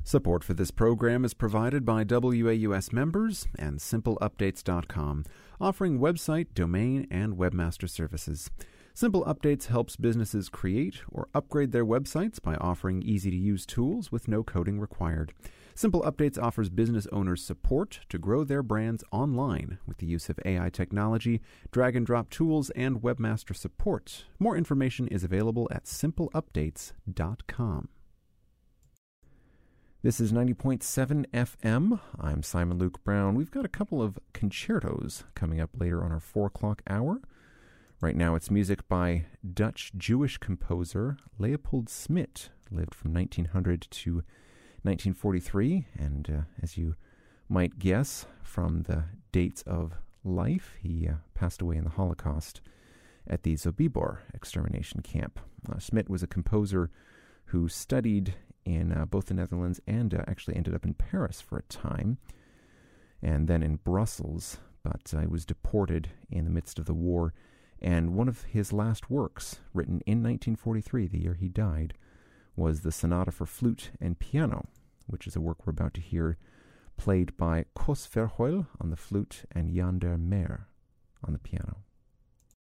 Support for this program is provided by WAUS members and SimpleUpdates.com, offering website, domain, and webmaster services. Simple Updates helps businesses create or upgrade their websites by offering easy-to-use tools with no coding required. Simple Updates offers business owners support to grow their brands online with the use of AI technology, drag-and-drop tools, and webmaster support. More information is available at SimpleUpdates.com. This is 90.7 FM. I'm Simon Luke Brown. We've got a couple of concertos coming up later on our 4 o'clock hour. Right now it's music by Dutch Jewish composer Leopold Smit, lived from 1900 to 1943, and as you might guess from the dates of life, he passed away in the Holocaust at the Sobibor extermination camp. Smit was a composer who studied in both the Netherlands and actually ended up in Paris for a time, and then in Brussels, but he was deported in the midst of the war. And one of his last works, written in 1943, the year he died, was the Sonata for Flute and Piano, which is a work we're about to hear, played by Koos Verheul on the flute and Jan der Meer on the piano.